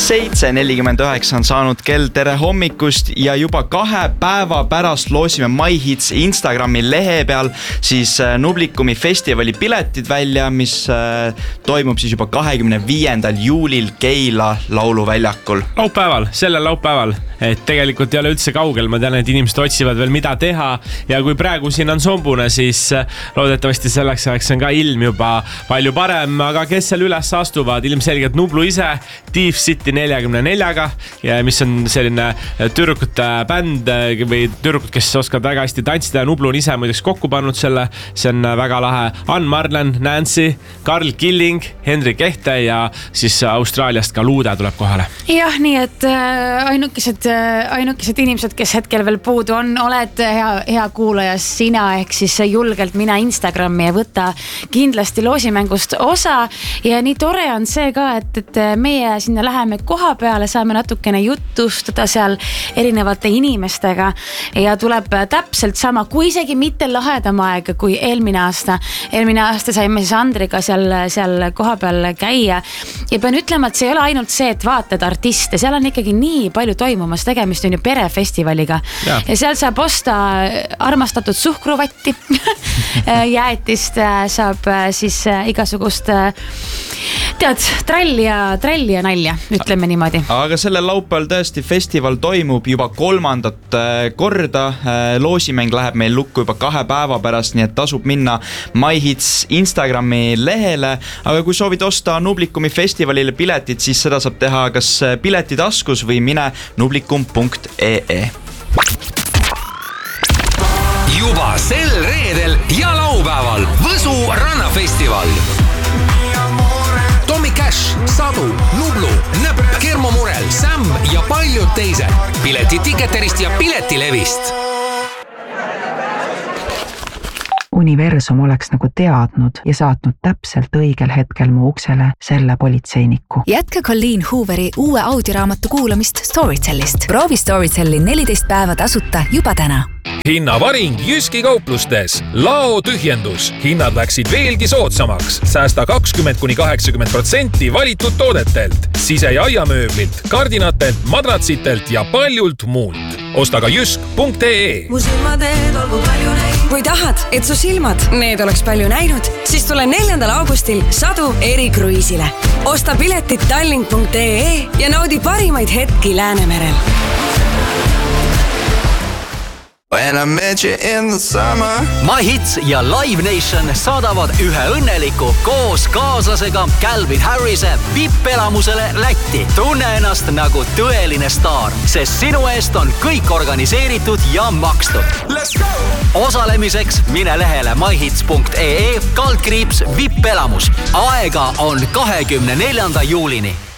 7:49 on saanud kell, tere hommikust ja juba 2 päeva pärast loosime MyHits Instagrami lehe peal siis Nublikumi festivali piletid välja, mis toimub siis juba 25. juulil Keila lauluväljakul. Sellel laupäeval, et tegelikult ei ole üldse kaugel, ma tean, et inimesed otsivad veel mida teha ja kui praegu siin on sombune, siis loodetavasti selleks ajaks on ka ilm juba palju parem, aga kes seal üles astuvad, ilmselgelt Nublu ise, Deep City 44-ga, mis on selline tüdrukute bänd või tüdrukud, kes oskavad väga hästi tantsida ja Nublu on ise muideks kokku pannud selle, see on väga lahe. Ann Marlen, Nancy, Karl Killing, Henrik Ehte ja siis Austraaliast ka Luude tuleb kohale. Jah, nii et ainukesed inimesed, kes hetkel veel puudu on, oled hea kuulaja sina, ehk siis julgelt mine Instagrami ja võtta kindlasti loosimängust osa ja nii tore on see ka, et meie sinna läheme koha peale, saame natukene jutustada seal erinevate inimestega ja tuleb täpselt sama, kui isegi mitte lahedam aeg kui eelmine aasta saime siis Andriga seal koha peal käia ja pean ütlema, et see ei ole ainult see, et vaatad artiste, seal on ikkagi nii palju toimumas, tegemist on ju perefestivaliga ja seal saab osta armastatud suhkruvatti jäätist, saab siis igasugust tralli ja nalja, ütleme niimoodi. Aga sellel laupäeval tõesti festival toimub juba 3. korda, loosimäng läheb meil lukku juba 2 päeva pärast, nii et tasub minna MyHits Instagrami lehele, aga kui soovid osta Nublikumi festivalile piletit, siis seda saab teha kas piletitaskus või mine nublikum.ee. Juba sel reedel ja laupäeval Võsu rannafestival. Tommy Cash, Sadu, Nublu, Nõpp, Kermo Murel, Sam ja paljud teised. Pileti Ticketerist ja Piletilevist. Universum oleks nagu teadnud ja saatnud täpselt õigel hetkel mu uksele selle politseiniku. Jätka Colleen Hooveri uue audioraamatu kuulamist Storytellist. Proovi Storytelli 14 päeva tasuta juba täna. Hinnavaring Jyski kauplustes. Lao tühjendus. Hinnad läksid veelgi soodsamaks. Säästa 20–80% valitud toodetelt. Sise- ja aiamööblilt, kardinatelt, madratsitelt ja paljult muult. Osta ka jysk.ee. Mu silmateed olgu palju näinud. Kui tahad, et su silmad need oleks palju näinud, siis tule 4. augustil Sadu erikruiisile. Osta piletit tallink.ee ja naudi parimaid hetki Läänemerel. When I met you in the summer. MyHits ja Live Nation saadavad ühe õnneliku koos kaaslasega Calvin Harrise VIP-elamusele Lätti. Tunne ennast nagu tõeline staar, sest sinu eest on kõik organiseeritud ja makstud. Osalemiseks mine lehele myhits.ee /VIP-elamus. Aega on 24. juulini.